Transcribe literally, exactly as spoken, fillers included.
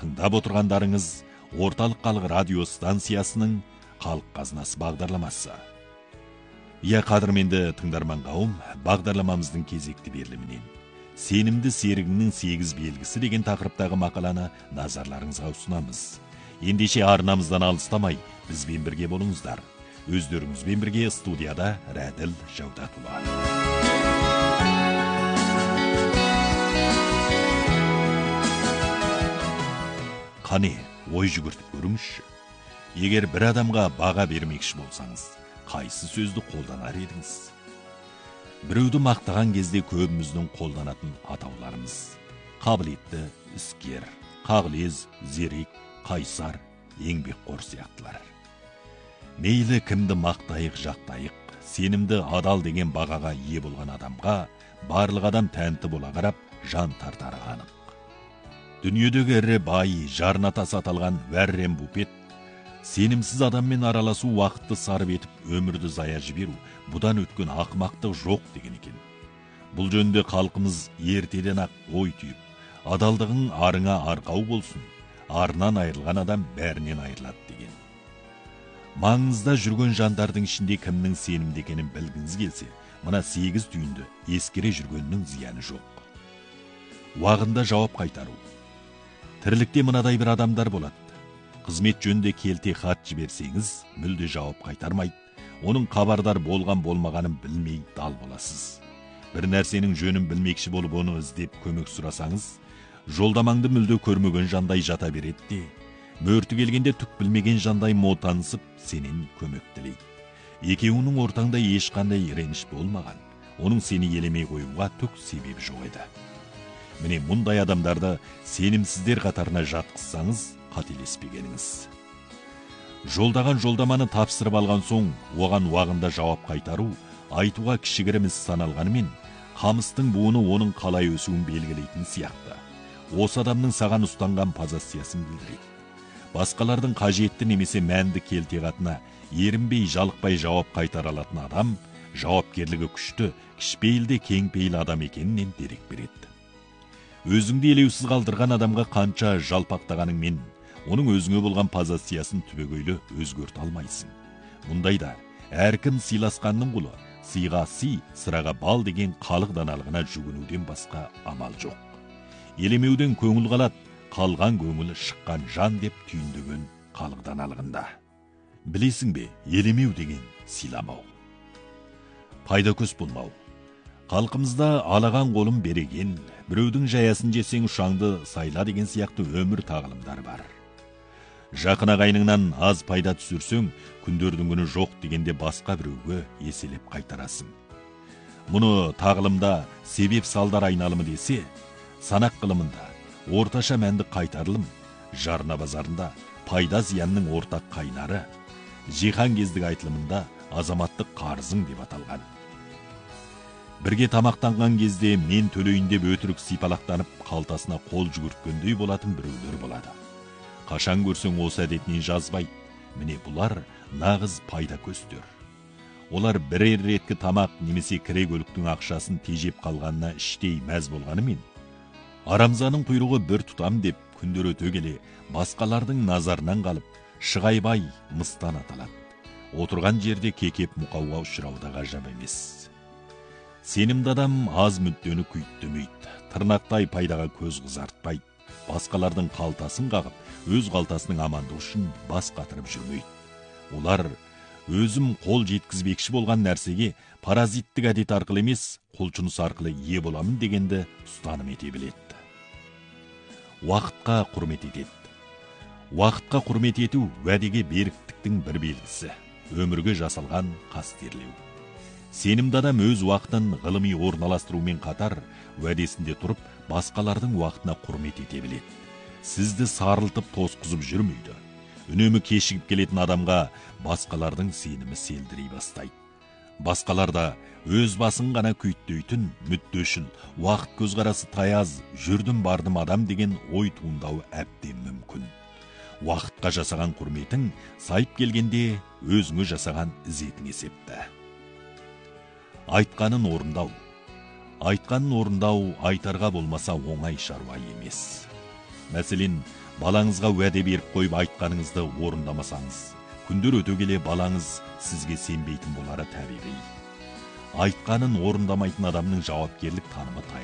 Тыңдап отырғандарыңыз Орталық халық радио станциясының Халық қазынасы бағдарламасы. Иә, қадірменді тыңдарман қауым, бағдарламамыздың кезекті берілімінен сенімді серігіңнің сегіз белгісі деген тақырыптағы мақаланы назарларыңызға ұсынамыз. Ендеше арнамыздан алыстамай, бізбен бірге болыңыздар. Өздеріңізбен бірге студияда Рәділ Жаудатұлы. Қане, ой жүгіртіп көріңізші. Егер бір адамға баға бермекші болсаңыз, қайсы сөзді қолданар едіңіз? Біреуді мақтаған кезде көбіміздің қолданатын атауларымыз: қабілетті, іскер, қағылез, зерек, қайсар, еңбекқор сияқтылар. Мейлі кімді мақтайық, жақтайық, сенімді, адал деген бағаға ие болған адамға барлық адам тәнті бола қарап, жан тартары анық. Дүниедегі ірі бай, жарына тас аталған Варрен Буффет, сенімсіз адаммен араласу уақытты сарып етіп, өмірді зая жіберу, бұдан өткен ақымақтық жоқ деген екен. Бұл жөнде халқымыз ертеден ақ ой түйіп, адалдығың арыңа арқау болсын, арынан айырылған адам бәрінен айырылады деген. Маңыңызда жүрген жандардың ішінде кімнің сенімді екенін білгіңіз келсе, мына сегіз түйінді ескере жүргеннің зияны жоқ. Уағында жауап қайтару. Тірлікте мынадай бір адамдар болады. Қызмет жөнінде келте хат жіберсеңіз, мүлде жауап қайтармайды. Оның хабардар болған болмағанын білмей дал боласыз. Бір нәрсенің жөнін білмекші болып оны іздеп көмек сұрасаңыз, жолдамаңды мүлде көрмеген жандай жата береді де, мөрті келгенде түк білмеген жандай мотанысып сенен көмек тілейді. Екеуінің ортаңда ешқандай реніш болмаған, оның сені елемей қоюға түк себебі жоқ еді. Міне мұндай адамдарды сенімсіздер қатарына жатқызсаңыз, қателеспегеніңіз. Жолдаған жолдаманы тапсырып алған соң, оған уағында жауап қайтару, айтуға кішігірім іс саналғанымен, қамыстың буыны оның қалай өсуін белгілейтін сияқты. Осы адамның саған ұстанған позициясын білдіреді. Басқалардың қажетті немесе мәнді келте қатына ерінбей, жалықпай жауап қайтара алатын адам, жауапкерлігі күшті, кішіпейілде кеңпейіл адам екенінен дерек береді. Өзіңді елеусіз қалдырған адамға қанша жалпақтағаныңмен, оның өзіңе болған позициясын түбегейлі өзгерте алмайсың. Мұндайда әркім сыйласқанның құлы, сыйға сый, сыраға бал деген халық даналығына жүгінуден басқа амал жоқ. Елемеуден көңіл қалады, қалған көңілі шыққан жан деп түйіндеген халық даналығында. Білесің бе, елемеу деген сыйламау, пайда көз болмау. Халқымызда алаған қолым береген, біреудің жаясын жесең ұшаңды сайла деген сияқты өмір тағылымдар бар. Жақын ағайыныңнан аз пайда түсірсең, күндердің күні жоқ дегенде басқа біреуге еселеп қайтарасың. Мұны тағылымда себеп салдар айналымы десе, санақ ғылымында орташа мәнді қайтарылым, жарна базарында пайда зиянның ортақ қайнары, жихан кездік айтылымында азаматтық қарызың деп аталған. Бірге тамақтанған кезде мен төлейін деп өтірік сипалақтанып, қалтасына қол жүгірткендей болатын біреулер болады. Қашан көрсең осы әдетінен жазбай, міне бұлар нағыз пайда көздер. Олар бірер реткі тамақ немесе кіре көліктің ақшасын тежеп қалғанына іштей мәз болғанымен, арамзаның құйрығы бір тұтам деп күндер өте келе басқалардың назарынан қалып, шығайбай мыстан аталады. Отырған жерде кекеп мұқауға ұшырауда ғажап емес. Сенімді адам аз мүддені күйттемейді, тырнақтай пайдаға көз қызартпайды, басқалардың қалтасын қағып, өз қалтасының амандығы үшін бас қатырып жүрмейді. Олар өзім қол жеткізбекші болған нәрсеге паразиттік әдет арқылы емес, құлшыныс арқылы ие боламын дегенді ұстаным ете біледі. Уақытқа құрмет етеді. Уақытқа құрмет ету уәдеге беріктіктің бір белгісі, өмірге жасалған қастерлеу. Сенімді адам өз уақытын ғылыми орналастырумен қатар, уәдесінде тұрып, басқалардың уақытына құрмет ете біледі. Сізді сарылтып тосқызып жүрмейді. Үнемі кешігіп келетін адамға басқалардың сенімі селдірей бастайды. Басқалар да өз басын ғана күйттейтін, мүддешіл, уақыт көзқарасы таяз, жүрдім бардым адам деген ой туындауы әбден мүмкін. Уақытқа жасаған құрметің сайып келгенде өзіңе жасаған ізетің есепті. Айтқанын орындау. Айтқанын орындау айтарға болмаса оңай шаруа емес. Мәселен, балаңызға уәде беріп қойып айтқаныңызды орындамасаңыз, күндер өте келе балаңыз сізге сенбейтін болары табиғи. Айтқанын орындамайтын адамның жауапкерлік танымы таяу.